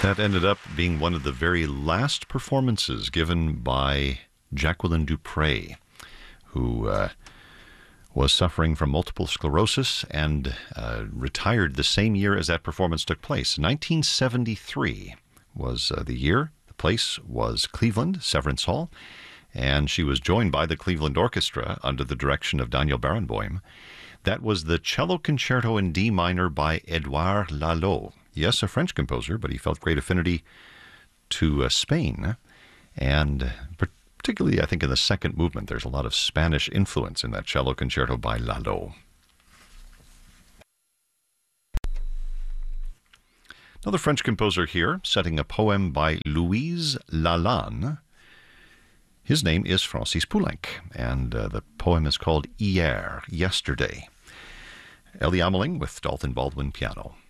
That ended up being one of the very last performances given by Jacqueline du Pré, who was suffering from multiple sclerosis and retired the same year as that performance took place. 1973 was the year. The place was Cleveland, Severance Hall, and she was joined by the Cleveland Orchestra under the direction of Daniel Barenboim. That was the Cello Concerto in D minor by Édouard Lalo. Yes, a French composer, but he felt great affinity to Spain, and particularly, I think, in the second movement, there's a lot of Spanish influence in that cello concerto by Lalo. Another French composer here, setting a poem by Louise Lalande. His name is Francis Poulenc, and the poem is called Hier, Yesterday. Ellie Ameling with Dalton Baldwin piano.